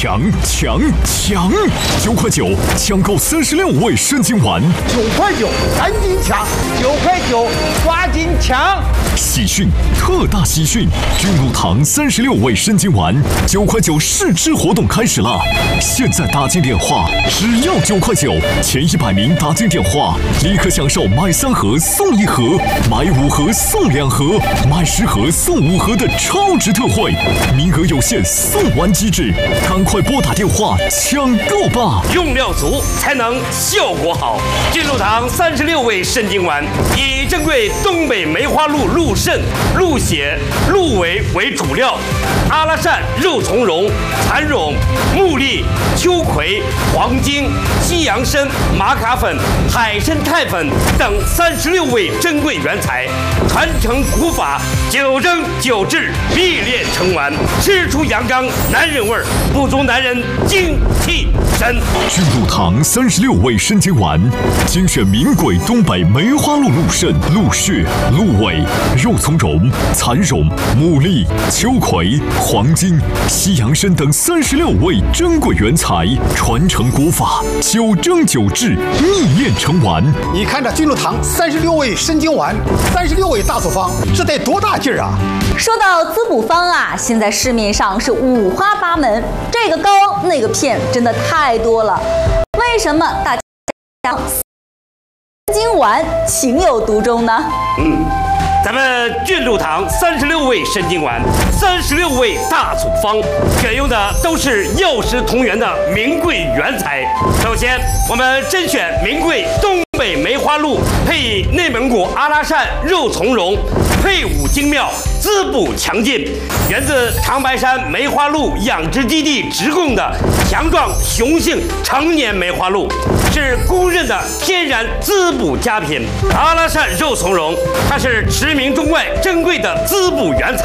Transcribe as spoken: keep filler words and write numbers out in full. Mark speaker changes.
Speaker 1: 强强强！九块九抢购三十六味生津丸，
Speaker 2: 九块九赶紧抢！
Speaker 3: 九块九抓紧抢！
Speaker 1: 喜讯，特大喜讯！君如堂三十六味生津丸，九块九试吃活动开始了！现在打进电话，只要九块九，前一百名打进电话，立刻享受买三盒送一盒，买五盒送两盒，买十盒送五盒的超值特惠，名额有限，送完即止，赶快拨打电话抢购吧！
Speaker 4: 用料足才能效果好。君如堂三十六味生津丸，以珍贵东北梅花鹿鹿肾、鹿血、鹿尾为主料，阿拉善肉苁蓉、蚕蛹、木栗、秋葵、黄精、西洋参、玛卡粉、海参肽粉等三十六味珍贵原材，传承古法，九蒸九制，秘炼成丸，吃出阳刚男人味儿，不足男人精气神。
Speaker 1: 君如堂三十六味生津丸，精选名贵东北梅花鹿鹿肾、鹿血、鹿尾、肉苁蓉、蚕蛹、牡蛎、秋葵、黄精、西洋参等三十六味珍贵原材，传承古法，九蒸九制，秘炼成丸。
Speaker 2: 你看这君如堂三十六味生津丸，三十六味大处方，这得多大劲儿啊！
Speaker 5: 说到滋补方啊，现在市面上是五花八门，这个膏那个片真的太多了。为什么大家生津丸情有独钟呢？
Speaker 4: 嗯。咱们君如堂三十六味生津丸，三十六味大处方，选用的都是药食同源的名贵原材。首先，我们甄选名贵东北梅花鹿，配以内蒙古阿拉善肉苁蓉，配伍精妙，滋补强劲，源自长白山梅花鹿养殖基地直供的强壮雄性成年梅花鹿，是公认的天然滋补佳品。阿拉善肉苁蓉，它是驰名中外珍贵的滋补原材。